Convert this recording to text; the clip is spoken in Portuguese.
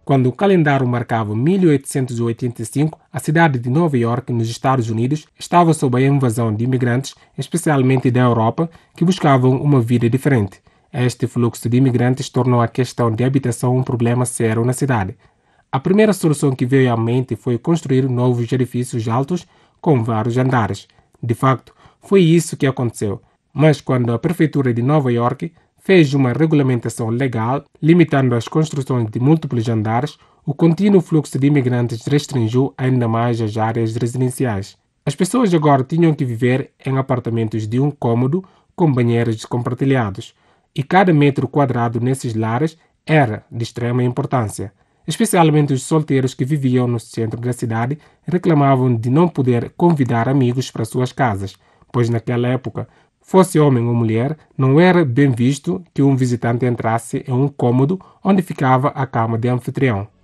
Quando o calendário marcava 1885, a cidade de Nova York, nos Estados Unidos, estava sob a invasão de imigrantes, especialmente da Europa, que buscavam uma vida diferente. Este fluxo de imigrantes tornou a questão de habitação um problema sério na cidade. A primeira solução que veio à mente foi construir novos edifícios altos com vários andares. De facto, foi isso que aconteceu. Mas quando a prefeitura de Nova York fez uma regulamentação legal limitando as construções de múltiplos andares, o contínuo fluxo de imigrantes restringiu ainda mais as áreas residenciais. As pessoas agora tinham que viver em apartamentos de um cômodo com banheiros compartilhados, e cada metro quadrado nesses lares era de extrema importância. Especialmente os solteiros que viviam no centro da cidade reclamavam de não poder convidar amigos para suas casas, pois naquela época, fosse homem ou mulher, não era bem visto que um visitante entrasse em um cômodo onde ficava a cama de anfitrião.